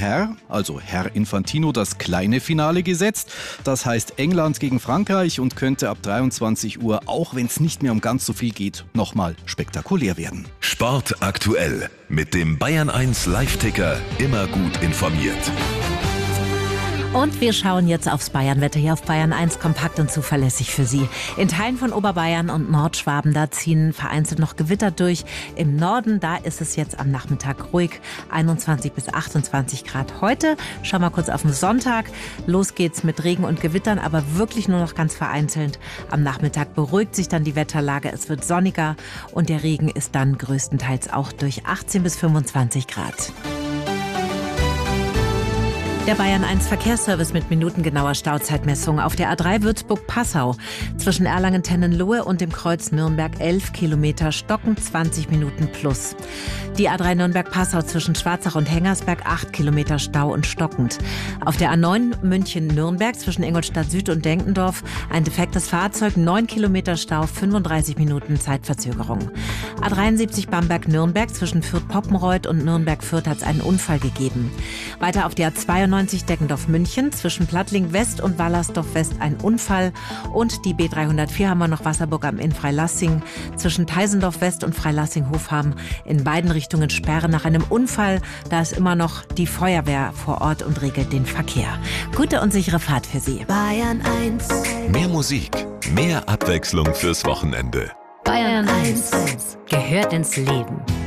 Herr, also Herr Infantino, das kleine Finale gesetzt. Das heißt England gegen Frankreich und könnte ab 23 Uhr, auch wenn es nicht mehr um ganz so viel geht, nochmal spektakulär werden. Sport aktuell mit dem Bayern 1 Live-Ticker, immer gut informiert. Und wir schauen jetzt aufs Bayernwetter hier auf Bayern 1, kompakt und zuverlässig für Sie. In Teilen von Oberbayern und Nordschwaben, da ziehen vereinzelt noch Gewitter durch. Im Norden, da ist es jetzt am Nachmittag ruhig, 21 bis 28 Grad. Heute schauen wir kurz auf den Sonntag. Los geht's mit Regen und Gewittern, aber wirklich nur noch ganz vereinzelt. Am Nachmittag beruhigt sich dann die Wetterlage, es wird sonniger und der Regen ist dann größtenteils auch durch 18 bis 25 Grad. Der Bayern 1 Verkehrsservice mit minutengenauer Stauzeitmessung auf der A3 Würzburg-Passau. Zwischen Erlangen-Tennenlohe und dem Kreuz Nürnberg 11 Kilometer, stockend 20 Minuten plus. Die A3 Nürnberg-Passau zwischen Schwarzach und Hengersberg 8 Kilometer Stau und stockend. Auf der A9 München-Nürnberg zwischen Ingolstadt Süd und Denkendorf ein defektes Fahrzeug, 9 Kilometer Stau, 35 Minuten Zeitverzögerung. A73 Bamberg-Nürnberg zwischen Fürth-Poppenreuth und Nürnberg-Fürth hat es einen Unfall gegeben. Weiter auf der A92 Deckendorf-München zwischen Plattling-West und Wallersdorf-West ein Unfall. Und die B304 haben wir noch Wasserburg am Inn Freilassing zwischen Teisendorf-West und Freilassing-Hofheim. In beiden Richtungen Sperre nach einem Unfall. Da ist immer noch die Feuerwehr vor Ort und regelt den Verkehr. Gute und sichere Fahrt für Sie. Bayern 1. Mehr Musik, mehr Abwechslung fürs Wochenende. Bayern 1 gehört ins Leben.